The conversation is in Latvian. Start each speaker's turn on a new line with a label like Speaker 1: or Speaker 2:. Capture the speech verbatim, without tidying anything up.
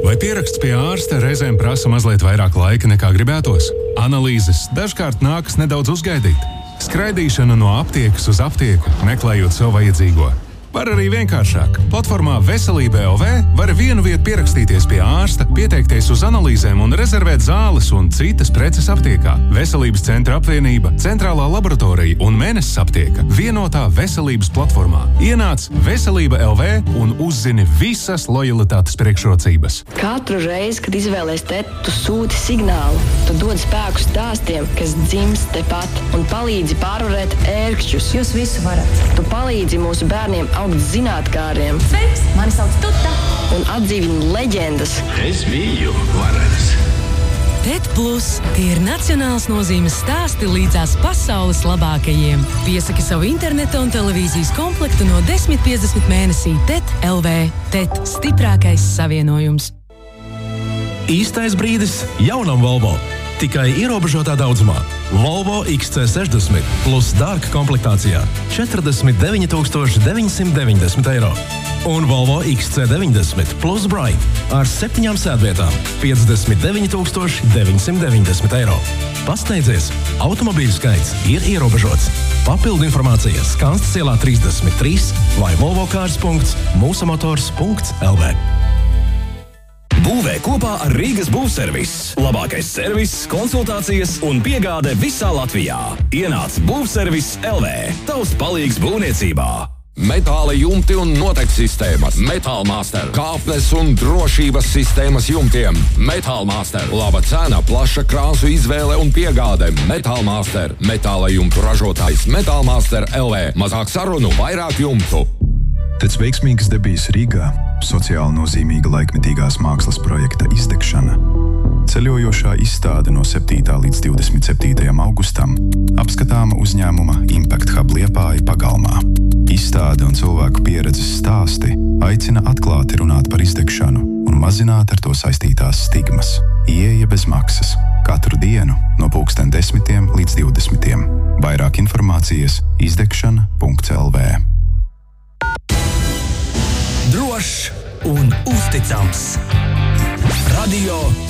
Speaker 1: Vai pieraksts pie ārsta reizēm prasa mazliet vairāk laika nekā gribētos? Analīzes dažkārt nākas nedaudz uzgaidīt. Skraidīšana no aptiekas uz aptieku, meklējot sev vajadzīgo. Var arī vienkāršāk. Platformā Veselība L V var vienu vietu pierakstīties pie ārsta, pieteikties uz analīzēm un rezervēt zāles un citas preces aptiekā. Veselības centra apvienība, centrālā laboratorija un Mēnesis aptieka vienotā veselības platformā. Ienāc Veselība L V un uzzini visas lojalitātes priekšrocības.
Speaker 2: Katru reizi, kad izvēlies teti, tu sūti signālu. Tu dod spēku stāstiem, kas dzimst tepat un palīdzi pārvarēt ērkšķus.
Speaker 3: Jūs visu varat.
Speaker 2: Tu palīdzi mūsu bērniem augt zinātkāriem.
Speaker 3: Sveiks, mani sauc Tuta.
Speaker 2: Un atdzīvini leģendas.
Speaker 4: Es biju varens.
Speaker 5: TET Plus ir nacionāls nozīmes stāsti līdzās pasaules labākajiem. Piesaki savu interneta un televīzijas komplektu no desmit piecdesmit mēnesī TET L V. TET – stiprākais savienojums.
Speaker 6: Īstais brīdis jaunam Volvo. Tikai ierobežotā daudzumā. Volvo X C sešdesmit plus dārga komplektācijā četrdesmit deviņi tūkstoši deviņi simti deviņdesmit eiro. Un Volvo X C deviņdesmit plus Bright ar septiņām sēdvietām piecdesmit deviņi tūkstoši deviņi simti deviņdesmit eiro. Pasteidzies, automobīļu skaits ir ierobežots. Papildu informācija Skanstas ielā trīsdesmit trīs vai volvocars punkts mūsamotors punkts L V.
Speaker 7: Būvē kopā ar Rīgas būvservis. Labākais servis, konsultācijas un piegāde visā Latvijā. Ienāc būvservis L V. Tavs palīgs būvniecībā.
Speaker 8: Metāla jumti un noteikti sistēmas. Metālmaster. Kāpnes un drošības sistēmas jumtiem. Metālmaster. Laba cena, plaša krāsu izvēle un piegāde. Metālmaster. Metāla jumtu ražotājs Metālmaster L V. Mazāk sarunu, vairāk jumtu.
Speaker 9: Pēc veiksmīgas debijas Rīgā sociāli nozīmīga laikmetīgās mākslas projekta izdegšana. Ceļojošā izstāde no septītā līdz divdesmit septītajam augustam apskatāma uzņēmuma Impact Hub Liepāja pagalmā. Izstāde un cilvēku pieredzes stāsti aicina atklāti runāt par izdegšanu un mazināt ar to saistītās stigmas. Ieeja bez maksas. Katru dienu no pulksten desmitiem līdz divdesmitiem. Vairāk informācijas izdegšana punkts L V.
Speaker 7: Drošs un uzticams. Radio